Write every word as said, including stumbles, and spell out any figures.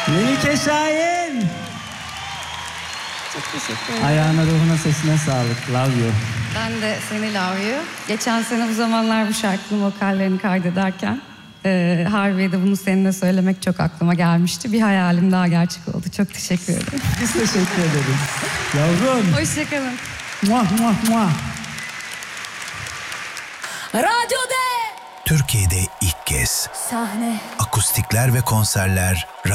Melike Şahin. Çok teşekkür ederim. Ayağına, ruhuna, sesine sağlık. Love you. Ben de seni love you. Geçen sene bu zamanlar bu şarkının vokallerini kaydederken e, Harbiye'de bunu seninle söylemek çok aklıma gelmişti. Bir hayalim daha gerçek oldu. Çok teşekkür ederim. Biz teşekkür ederiz. Yavrum. Hoşçakalın. Muah muah muah. Radyo'da Türkiye'de ilk kez sahne akustikler ve konserler